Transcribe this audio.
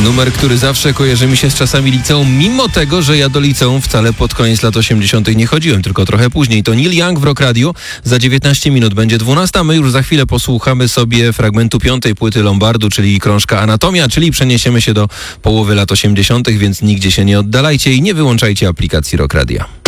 Numer, który zawsze kojarzy mi się z czasami liceum, mimo tego, że ja do liceum wcale pod koniec lat 80. nie chodziłem, tylko trochę później. To Neil Young w Rock Radio. Za 19 minut będzie 12. My już za chwilę posłuchamy sobie fragmentu 5. płyty Lombardu, czyli krążka Anatomia, czyli przeniesiemy się do połowy lat 80., więc nigdzie się nie oddalajcie i nie wyłączajcie aplikacji Rock Radio.